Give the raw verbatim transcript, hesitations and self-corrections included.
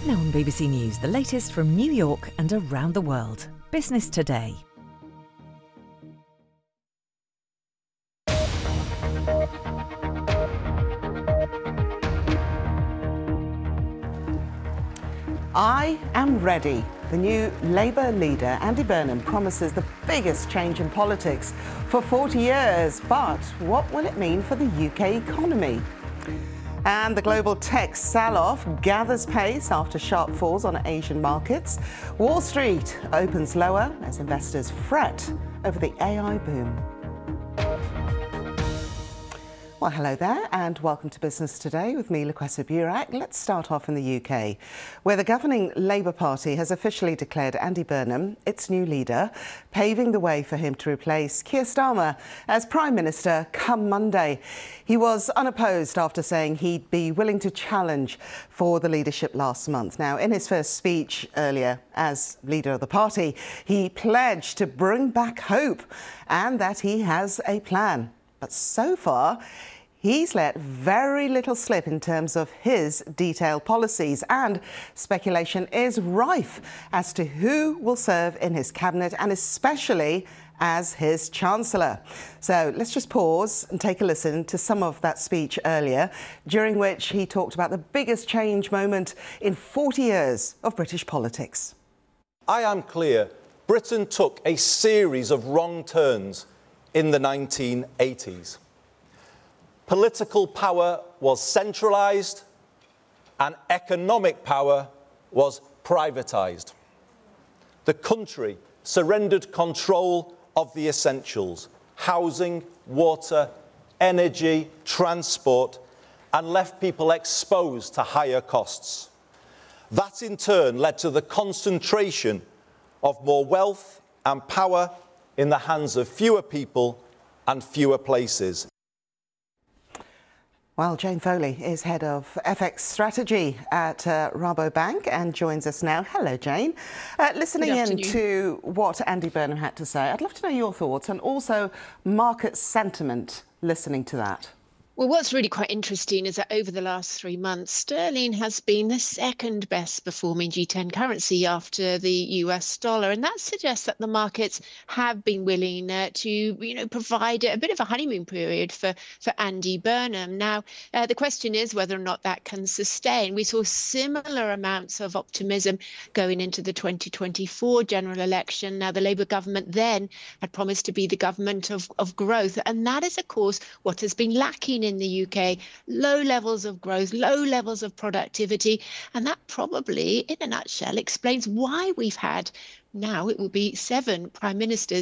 Now on B B C News, the latest from New York and around the world. Business Today. I am ready. The new Labour leader, Andy Burnham, promises the biggest change in politics for forty years. But what will it mean for the U K economy? And the global tech sell-off gathers pace after sharp falls on Asian markets. Wall Street opens lower as investors fret over the A I boom. Well, hello there and welcome to Business Today with me, Luquessa Burak. Let's start off in the U K, where the governing Labour Party has officially declared Andy Burnham its new leader, paving the way for him to replace Keir Starmer as Prime Minister come Monday. He was unopposed after saying he'd be willing to challenge for the leadership last month. Now, in his first speech earlier as leader of the party, he pledged to bring back hope and that he has a plan. But so far, he's let very little slip in terms of his detailed policies, and speculation is rife as to who will serve in his cabinet and especially as his Chancellor. So let's just pause and take a listen to some of that speech earlier, during which he talked about the biggest change moment in forty years of British politics. I am clear Britain took a series of wrong turns in the nineteen eighties. Political power was centralised and economic power was privatised. The country surrendered control of the essentials: housing, water, energy, transport, and left people exposed to higher costs. That in turn led to the concentration of more wealth and power in the hands of fewer people and fewer places. Well, Jane Foley is head of F X strategy at uh, Rabobank and joins us now. Hello, Jane. Uh, listening in to what Andy Burnham had to say, I'd love to know your thoughts and also market sentiment listening to that. Well, what's really quite interesting is that over the last three months, sterling has been the second best performing G ten currency after the U S dollar. And that suggests that the markets have been willing uh, to, you know, provide a bit of a honeymoon period for, for Andy Burnham. Now, uh, the question is whether or not that can sustain. We saw similar amounts of optimism going into the twenty twenty-four general election. Now, the Labour government then had promised to be the government of, of growth. And that is, of course, what has been lacking in the U K. Low levels of growth, low levels of productivity, and that probably, in a nutshell, explains why we've had, now it will be seven prime ministers